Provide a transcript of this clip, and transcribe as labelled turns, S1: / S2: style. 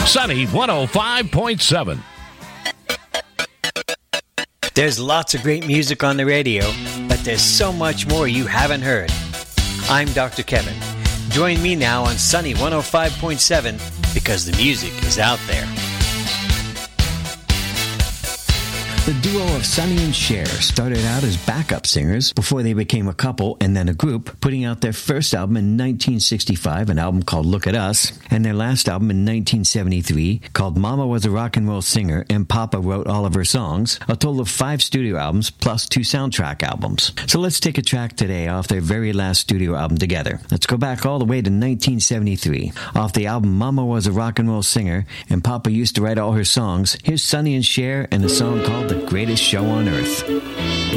S1: Sunny 105.7.
S2: There's lots of great music on the radio, but there's so much more you haven't heard. I'm Dr. Kevin. Join me now on Sunny 105.7 because the music is out there.
S3: The duo of Sonny and Cher started out as backup singers before they became a couple and then a group, putting out their first album in 1965, an album called Look at Us, and their last album in 1973 called Mama Was a Rock and Roll Singer and Papa Wrote All of Her Songs, a total of 5 studio albums plus 2 soundtrack albums. So let's take a track today off their very last studio album together. Let's go back all the way to 1973. Off the album Mama Was a Rock and Roll Singer and Papa Used to Write All Her Songs, here's Sonny and Cher and a song called The Greatest Show on Earth.